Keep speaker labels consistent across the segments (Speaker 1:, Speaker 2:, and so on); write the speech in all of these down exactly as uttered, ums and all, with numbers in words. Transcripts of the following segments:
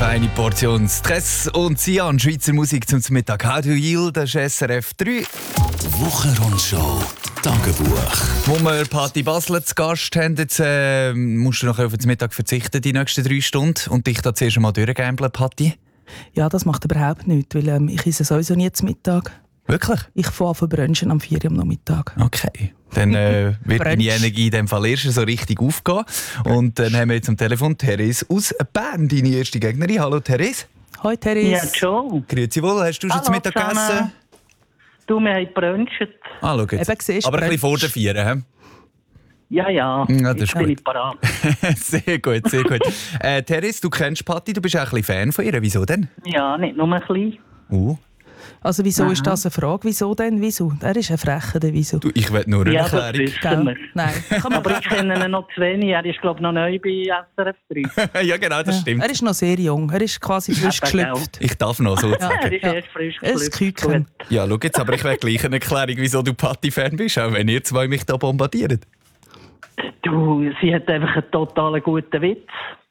Speaker 1: feine Portion Stress und Sian, Schweizer Musik zum Mittag. How do you yield? Das ist S R F drei.
Speaker 2: Die Wochenrundschau Tagebuch.
Speaker 1: Wo wir Patti Basler zu Gast haben, jetzt äh, musst du noch auf den Mittag verzichten, die nächsten drei Stunden. Und dich da zuerst einmal durchgambeln, Patti.
Speaker 3: Ja, das macht überhaupt nichts, weil ähm, ich esse sowieso nie zum Mittag.
Speaker 1: Wirklich?
Speaker 3: Ich fahre von Brunchen am vier Uhr am Nachmittag.
Speaker 1: Okay. Dann äh, wird deine Energie in dem Fall erst so richtig aufgehen. Und dann haben wir jetzt am Telefon Therese aus Bern, deine erste Gegnerin. Hallo Therese.
Speaker 3: Hoi Therese.
Speaker 4: Ja, Joe.
Speaker 1: Grüezi wohl, hast du schon
Speaker 4: Hallo
Speaker 1: zu Mittag
Speaker 4: zusammen.
Speaker 1: gegessen?
Speaker 4: Du, wir haben gebruncht.
Speaker 1: Ah, schau jetzt.
Speaker 3: Eben, siehst,
Speaker 1: aber ein bisschen vor
Speaker 3: Brunch.
Speaker 1: der Vier, hä?
Speaker 4: Ja, ja.
Speaker 1: Ja, das ist
Speaker 4: ich bin
Speaker 1: gut.
Speaker 4: nicht parat.
Speaker 1: Sehr gut, sehr gut. Äh, Therese, du kennst Patti, du bist auch ein bisschen Fan von ihr. Wieso denn?
Speaker 4: Ja, nicht nur ein bisschen.
Speaker 1: Uh.
Speaker 3: Also wieso
Speaker 4: Aha.
Speaker 3: ist das eine Frage? Wieso denn? Wieso? Er ist ein Frecher, der wieso?
Speaker 1: Du, ich will nur eine
Speaker 4: Ja, das
Speaker 1: Erklärung.
Speaker 4: wissen wir.
Speaker 3: Nein. Kann man
Speaker 4: Aber ich kenne ihn noch zu wenig. Er ist, glaube ich, noch neu bei S R F drei.
Speaker 1: Ja, genau, das
Speaker 3: Ja.
Speaker 1: stimmt.
Speaker 3: Er ist noch sehr jung. Er ist quasi frisch
Speaker 4: Eben, gell.
Speaker 3: geschlüpft.
Speaker 1: Ich darf noch so
Speaker 3: Ja.
Speaker 1: sagen.
Speaker 4: Er ist
Speaker 3: Ja.
Speaker 4: erst frisch
Speaker 3: Ein
Speaker 4: geschlüpft.
Speaker 3: Küken.
Speaker 4: Gut.
Speaker 1: Ja, schau jetzt, aber ich will gleich eine Erklärung, wieso du Patti-Fan bist, auch wenn ihr zwei mich da bombardiert.
Speaker 4: Du, sie hat einfach einen total guten Witz.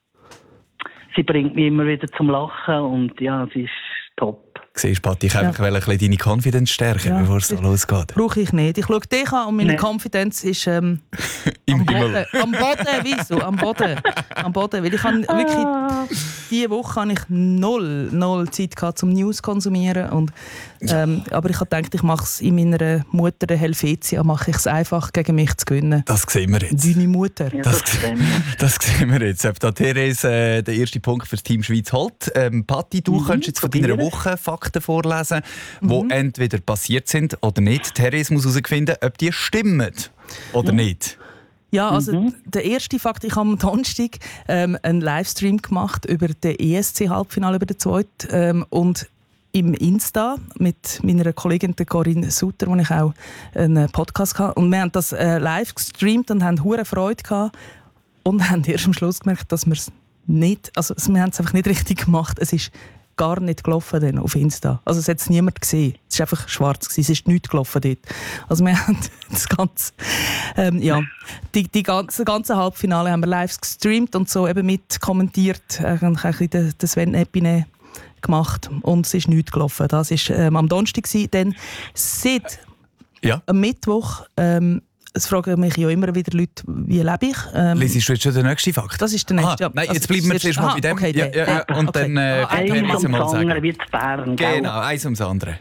Speaker 4: Sie bringt mich immer wieder zum Lachen und ja, sie ist top.
Speaker 1: Siehst du, Patti, ich wollte einfach ein bisschen deine Confidence stärken,
Speaker 3: Ja.
Speaker 1: bevor es so losgeht.
Speaker 3: Brauche ich nicht. Ich schaue dich an und meine
Speaker 4: Nee.
Speaker 3: Confidence ist ähm,
Speaker 1: Im
Speaker 3: am Boden.
Speaker 1: Himmel.
Speaker 3: Am Boden, wieso? Am Boden. Am Boden. Weil ich habe wirklich, diese Woche habe ich null, null Zeit gehabt, um News zu konsumieren. Und, ähm, aber ich habe gedacht, ich mache es in meiner Mutter, der Helvetia, mache ich es einfach, gegen mich zu gewinnen.
Speaker 1: Das sehen wir jetzt.
Speaker 3: Deine Mutter.
Speaker 4: Ja,
Speaker 1: Das,
Speaker 4: das sehen wir.
Speaker 1: das sehen wir jetzt. Ob da Therese äh, den ersten Punkt für das Team Schweiz holt. Ähm, Patti, du
Speaker 4: Mhm,
Speaker 1: könntest jetzt von deiner
Speaker 4: probieren.
Speaker 1: Woche Fakten vorlesen, die entweder passiert sind oder nicht. Therese muss herausfinden, ob die stimmen oder nicht.
Speaker 3: Ja, also
Speaker 4: Mhm.
Speaker 3: der erste Fakt, ich habe am Donnerstag ähm, einen Livestream gemacht über den E S C-Halbfinale, über den zweiten. Ähm, und im Insta mit meiner Kollegin der Corinne Sutter, wo ich auch einen Podcast hatte. Und wir haben das äh, live gestreamt und haben hure Freude gehabt. Und haben erst am Schluss gemerkt, dass wir es nicht, also wir haben es einfach nicht richtig gemacht. Es ist gar nicht gelaufen dann auf Insta. Also es hat es niemand gesehen. Es war einfach schwarz gewesen. Es ist nichts gelaufen dort. Also wir haben das ganze, ähm, ja, die, die ganze, ganze Halbfinale haben wir live gestreamt und so eben mit kommentiert, eigentlich ein bisschen den, den Sven Epine gemacht und es ist nichts gelaufen. Das war ähm, am Donnerstag gewesen. Dann seit
Speaker 1: Ja.
Speaker 3: am Mittwoch, ähm, es fragen mich ja immer wieder Leute, wie lebe ich? Ähm,
Speaker 1: Lesest du jetzt schon den nächsten Fakt?
Speaker 3: das ist der nächste.
Speaker 1: Aha,
Speaker 3: ja.
Speaker 1: nein,
Speaker 3: Also,
Speaker 1: jetzt bleiben wir
Speaker 3: das ist-
Speaker 1: zuerst mal
Speaker 3: aha,
Speaker 1: bei dem.
Speaker 3: okay,
Speaker 1: ja,
Speaker 3: der-
Speaker 1: ja, ja.
Speaker 3: der-
Speaker 1: Und
Speaker 3: okay.
Speaker 1: dann äh,
Speaker 3: Ah,
Speaker 1: kann
Speaker 4: Eins
Speaker 1: Therese
Speaker 4: ums
Speaker 1: mal
Speaker 4: andere,
Speaker 1: sagen.
Speaker 4: wie zu Bern, gell?
Speaker 1: Genau, eins ums andere.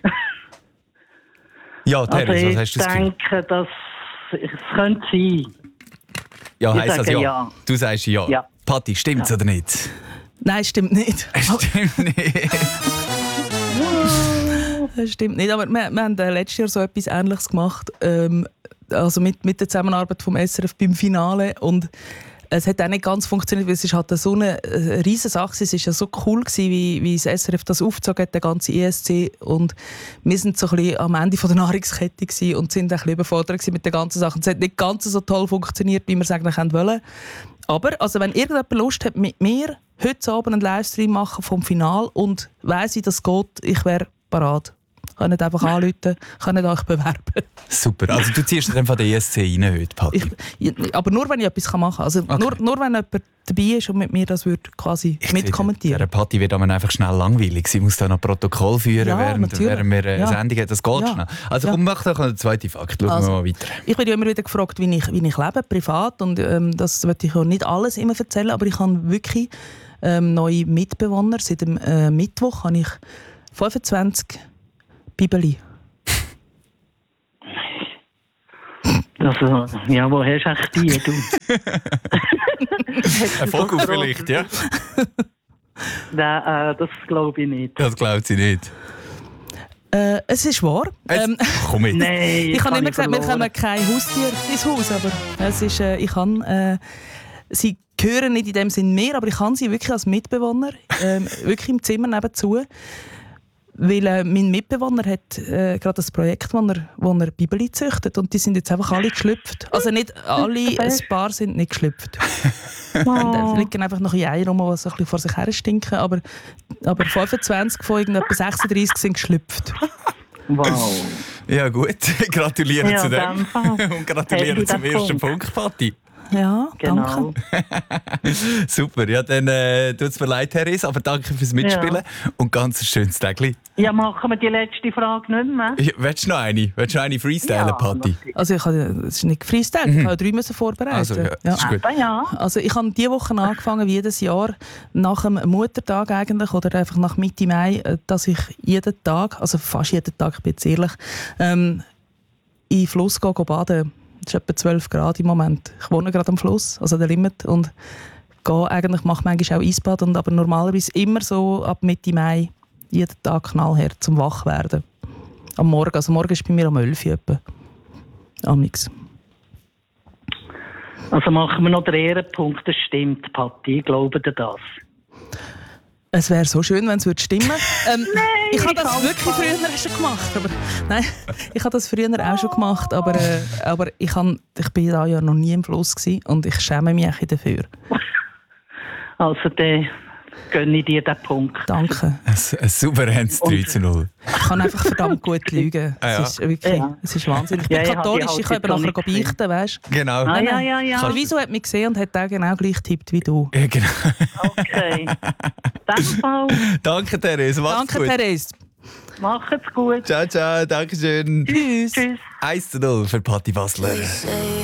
Speaker 1: Ja,
Speaker 4: Also
Speaker 1: Therese, was
Speaker 4: ich
Speaker 1: hast du das Gefühl?
Speaker 4: denke, dass es könnte sein.
Speaker 1: Ja,
Speaker 4: ich
Speaker 1: heisst das
Speaker 4: sage
Speaker 1: ja.
Speaker 4: ja.
Speaker 1: Du sagst ja.
Speaker 4: Ja.
Speaker 1: Patti, stimmt's
Speaker 4: Ja.
Speaker 1: oder nicht?
Speaker 3: Nein, stimmt nicht.
Speaker 1: Stimmt nicht.
Speaker 3: Das stimmt nicht, aber wir, wir haben äh, letztes Jahr so etwas Ähnliches gemacht, ähm, also mit, mit der Zusammenarbeit vom S R F beim Finale und es hat auch nicht ganz funktioniert, weil es ist halt so eine äh, riesen Sache. Es war ja so cool gewesen, wie, wie das S R F das aufgezogen hat, der ganze E S C, und wir sind so ein bisschen am Ende von der Nahrungskette gewesen und sind ein bisschen überfordert gewesen mit der ganzen Sache. Es hat nicht ganz so toll funktioniert, wie wir es eigentlich wollen. Aber also, wenn irgendjemand Lust hat, mit mir heute Abend einen Livestream machen vom Finale und weiss ich, das geht, ich wäre parat. Ich kann nicht einfach anrufen, kann nicht euch bewerben.
Speaker 1: Super, also du ziehst dann von der E S C rein heute, Patti.
Speaker 3: Ich, aber nur, wenn ich etwas machen kann. Also
Speaker 1: Okay.
Speaker 3: nur, nur, wenn jemand dabei ist und mit mir das würde quasi
Speaker 1: Ich sehe,
Speaker 3: mitkommentieren.
Speaker 1: Der Patti wird aber einfach schnell langweilig. Sie muss da noch Protokoll führen,
Speaker 3: Ja,
Speaker 1: während,
Speaker 3: natürlich.
Speaker 1: während wir eine
Speaker 3: Ja.
Speaker 1: Sendung haben. Das geht
Speaker 3: Ja.
Speaker 1: schnell. Also
Speaker 3: Ja.
Speaker 1: komm, mach doch einen zweiten Fakt. Schauen
Speaker 3: Also,
Speaker 1: wir mal weiter.
Speaker 3: Ich werde ja immer wieder gefragt, wie ich, wie ich lebe, privat. Und ähm, das möchte ich ja nicht alles immer erzählen, aber ich habe wirklich ähm, neue Mitbewohner. Seit dem äh, Mittwoch habe ich fünfundzwanzig Bibeli.
Speaker 4: Also, ja, wo hast du eigentlich die, du?
Speaker 1: Ein Vogel vielleicht, ja?
Speaker 4: Nein, äh, das glaube ich nicht.
Speaker 1: Das glaubt sie nicht.
Speaker 3: Äh, es ist wahr.
Speaker 1: Jetzt,
Speaker 3: Ähm,
Speaker 1: komm mit.
Speaker 4: Nein,
Speaker 3: ich habe
Speaker 4: kann
Speaker 3: immer gesagt, wir
Speaker 4: verloren.
Speaker 3: kommen kein Haustier ins Haus, aber es ist, äh, ich kann, äh, sie gehören nicht in dem Sinn mehr, aber ich kann sie wirklich als Mitbewohner, ähm, wirklich im Zimmer nebenzu. Weil äh, mein Mitbewohner hat äh, gerade das Projekt, wo er, wo er Bibeli züchtet, und die sind jetzt einfach alle geschlüpft. Also nicht alle, ein paar sind nicht geschlüpft.
Speaker 4: Oh.
Speaker 3: Es liegen einfach noch Eier rum, die so ein bisschen vor sich her stinken, aber, aber fünfundzwanzig von irgendetwa sechsunddreißig sind geschlüpft.
Speaker 4: Wow.
Speaker 1: Ja gut, gratuliere
Speaker 4: Ja,
Speaker 1: zu
Speaker 4: in dem
Speaker 1: dem.
Speaker 4: Fall.
Speaker 1: Und gratuliere
Speaker 4: Hey,
Speaker 1: zum
Speaker 4: der
Speaker 1: ersten
Speaker 4: Punkt.
Speaker 1: Punkt, Patti.
Speaker 3: Ja,
Speaker 4: Genau.
Speaker 3: danke.
Speaker 1: Super, ja, dann äh, tut es mir leid, Therese, aber danke fürs Mitspielen
Speaker 4: Ja.
Speaker 1: und ganz ein schönes Tag.
Speaker 4: Ja, machen wir die letzte Frage nicht mehr?
Speaker 1: Willst du noch eine? Willst du noch eine freestylen,
Speaker 4: Ja,
Speaker 1: Patti?
Speaker 3: Also ich habe, es ist nicht Freestyle, ich habe drei müssen vorbereiten.
Speaker 1: Also, ja, das ist gut.
Speaker 4: Aber ja.
Speaker 3: Also ich habe diese Woche angefangen, wie jedes Jahr, nach dem Muttertag eigentlich, oder einfach nach Mitte Mai, äh, dass ich jeden Tag, also fast jeden Tag, ich bin jetzt ehrlich, ähm, in den Fluss gehe, gehe baden. Es ist etwa zwölf Grad im Moment. Ich wohne gerade am Fluss, also der Limit, und gehe eigentlich, mache manchmal auch Eisbad, und aber normalerweise immer so ab Mitte Mai jeden Tag knallhart zum Wachwerden. Am Morgen, also morgen ist bei mir um elf Uhr etwa. Amix.
Speaker 4: Also machen wir noch den Ehrenpunkt, das stimmt, Patti, ich glaube dir das.
Speaker 3: Es wäre so schön, wenn es stimmen würde. Ähm,
Speaker 4: Nein,
Speaker 3: ich habe
Speaker 4: ich
Speaker 3: das
Speaker 4: kann
Speaker 3: wirklich
Speaker 4: nicht.
Speaker 3: früher auch schon gemacht. Aber, nein, ich habe das früher auch schon gemacht, aber, äh, aber ich, han, ich bin da ja noch nie im Fluss gewesen und ich schäme mich ein bisschen dafür.
Speaker 4: Also dann gönne ich dir den Punkt.
Speaker 3: Danke.
Speaker 1: Ein, ein souveränes drei zu null.
Speaker 3: Ich kann einfach verdammt gut lügen.
Speaker 1: Ah, ja.
Speaker 3: Es ist wirklich,
Speaker 4: Ja.
Speaker 3: es ist wahnsinnig. Ich bin
Speaker 4: Ja, ich habe
Speaker 3: katholisch,
Speaker 4: die
Speaker 3: ich kann eben
Speaker 4: halt
Speaker 3: nachher
Speaker 4: jetzt noch nicht
Speaker 3: beichten, weißt du?
Speaker 1: Genau.
Speaker 4: Ah, ja, ja, ja.
Speaker 3: Der Wieso hat mich gesehen und hat auch genau gleich getippt wie du.
Speaker 1: Ja, genau.
Speaker 4: Okay. Dann Fall.
Speaker 1: Danke, Therese. Mach's
Speaker 3: Danke,
Speaker 1: gut.
Speaker 3: Therese.
Speaker 4: Macht's gut.
Speaker 1: Ciao, ciao. Dankeschön.
Speaker 3: Tschüss.
Speaker 4: Tschüss.
Speaker 1: eins zu null für Patti Basler.